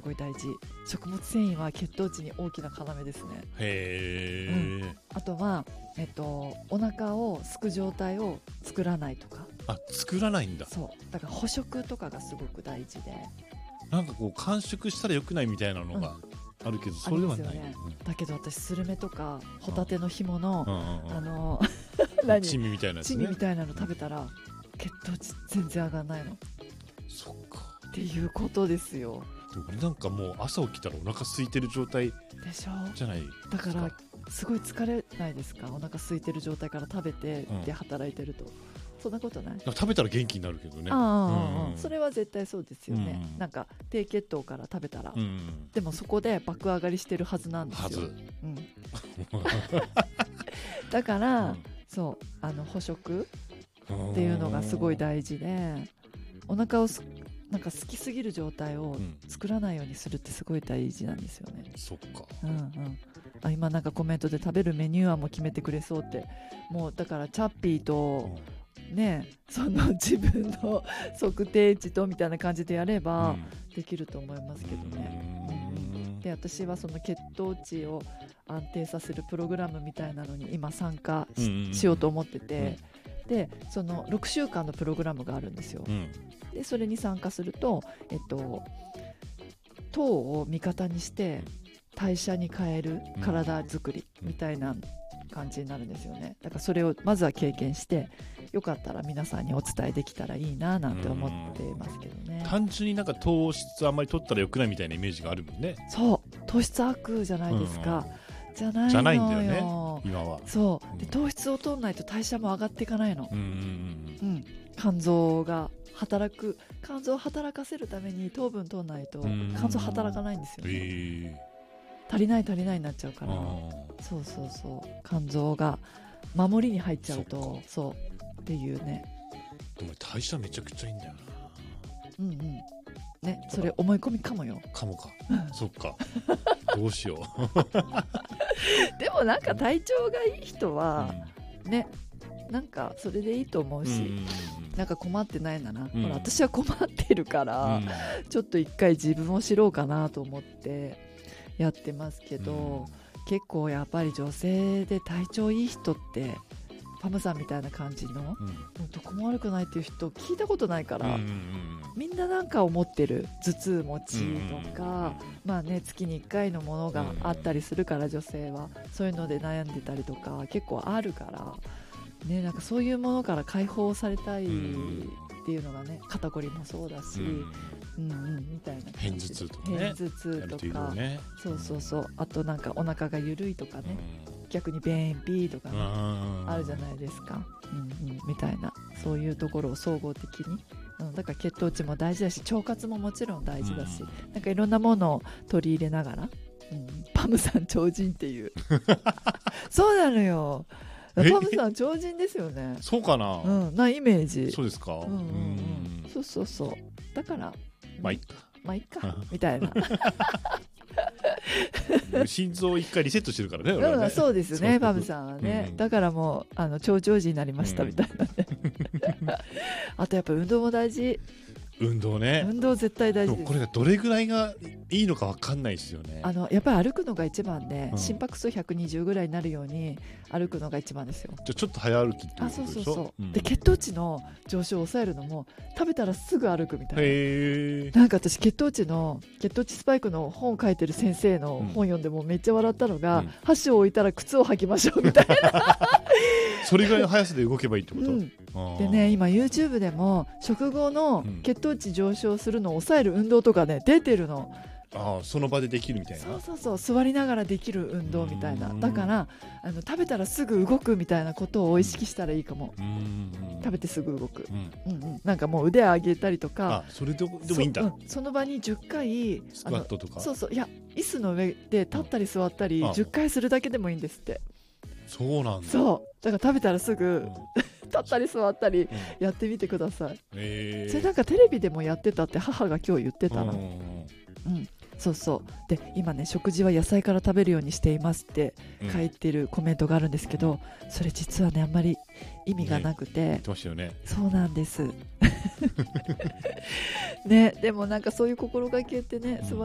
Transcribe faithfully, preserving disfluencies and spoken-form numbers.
ごい大事。食物繊維は血糖値に大きな要ですね。 へー、 うん、あとは、えっと、お腹をすく状態を作らないとか。 あ、作らないんだ。 そうだから捕食とかがすごく大事で、 なんかこう完食したら良くないみたいなのがあるけど、うん、それではない、 ね、だけど私スルメとかホタテの紐の、 うん、 あの何チミみたいなやつね、 チミみたいなの食べたら血糖値全然上がらないの。 そっかっていうことですよ。 俺なんかもう朝起きたらお腹空いてる状態でしょじゃないだからすごい疲れないですか？お腹空いてる状態から食べて、うん、で働いてると。そんなことない？ 食べたら元気になるけどね。 あ、うんうん、それは絶対そうですよね、うん、なんか低血糖から食べたら、うん、でもそこで爆上がりしてるはずなんですよ。はず、うん、だから、うん、そうあの捕食っていうのがすごい大事で、お腹をすなんか好きすぎる状態を作らないようにするってすごい大事なんですよね。 そっか、 うんうん、あ今なんかコメントで食べるメニュー案も決めてくれそうって、もうだからチャッピーと、うんね、その自分の測定値とみたいな感じでやればできると思いますけどね、うん、で私はその血糖値を安定させるプログラムみたいなのに今参加 し,、うんうん、しようと思ってて、うん、でそのろくしゅうかんのプログラムがあるんですよ、うん、でそれに参加すると、えっと、糖を味方にして代謝に変える体作りみたいな感じになるんですよね。だからそれをまずは経験して、よかったら皆さんにお伝えできたらいいななんて思ってますけどね。 単純になんか糖質あんまり取ったらよくないみたいなイメージがあるもんね。 そう糖質悪じゃないですか、うん、じゃないのよ。 じゃないんだよね今は。 そうで糖質を取らないと代謝も上がっていかないの、うんうんうん、肝臓が働く肝臓を働かせるために糖分取らないと肝臓働かないんですよね、えー、足りない足りないになっちゃうから。そうそうそう肝臓が守りに入っちゃうとそうっていうね。 でも代謝めちゃくちゃいいんだよな。 うんうんね、それ思い込みかもよ。 かもかそっかどうしようでもなんか体調がいい人は、うん、ねなんかそれでいいと思うし、うんうんうん、なんか困ってないなら、うん、ほら私は困ってるから、うん、ちょっと一回自分を知ろうかなと思ってやってますけど、うん、結構やっぱり女性で体調いい人ってパムさんみたいな感じの、うん、もうどこも悪くないっていう人聞いたことないから、うんうんうん、みんななんか思ってる。頭痛持ちとか、うんうんうん、まあね月にいっかいのものがあったりするから、女性はそういうので悩んでたりとか結構あるからね、なんかそういうものから解放されたいっていうのがね、肩こりもそうだし、うんうんうん、みたいな片頭痛とかね、 片頭痛とか、ね、そうそうそう、あとなんかお腹が緩いとかね、うん、逆に便秘とかねあるじゃないですか、うんうん、みたいなそういうところを総合的に、うん、だから血糖値も大事だし腸活ももちろん大事だし、うん、なんかいろんなものを取り入れながら、うん、パムさん超人っていうそうなのよ。パムさん超人ですよね。 そうかな、 うん、なイメージ。 そうですか、うんうんうん、 そうそうそう、だからまあいっかまあいっかみたいな心臓一回リセットしてるからね、 うんね、そうですねパムさんはね、うん、だからもうあの超長寿になりましたみたいなね、うん、あとやっぱ運動も大事。 運動ね、 運動絶対大事です。 これがどれぐらいがいいのか分かんないですよね。 あのやっぱり歩くのが一番で、うん、心拍数ひゃくにじゅうぐらいになるように歩くのが一番ですよ。 じゃあちょっと早歩きっていうことでしょ。あ、そうそうそう、 うん、で血糖値の上昇を抑えるのも食べたらすぐ歩くみたいな。へなんか私血糖値の血糖値スパイクの本を書いてる先生の本読んでもめっちゃ笑ったのが、うん、箸を置いたら靴を履きましょうみたいなそれぐらいの速さで動けばいいってこと、うん、 でね今 YouTube でも食後の血糖値上昇するのを抑える運動とかね出てるの。 ああその場でできるみたいな。 そうそうそう座りながらできる運動みたいな。だからあの食べたらすぐ動くみたいなことを意識したらいいかも。うん食べてすぐ動く、うんうんうん、なんかもう腕上げたりとか。 あそれでもいいんだ。 そ,、うん、 その場にじゅっかいスクワットとか。 そうそういや椅子の上で立ったり座ったりじゅっかいするだけでもいいんですって。 そうなんだ。 そうだから食べたらすぐ、うん、立ったり座ったりやってみてください、うん、それなんかテレビでもやってたって母が今日言ってたな。うん、うん、そうそうで今ね食事は野菜から食べるようにしていますって書いてるコメントがあるんですけど、うん、それ実はねあんまり意味がなくて、ね、 言ってましたよね。 そうなんですね、でもなんかそういう心がけってね素晴らしい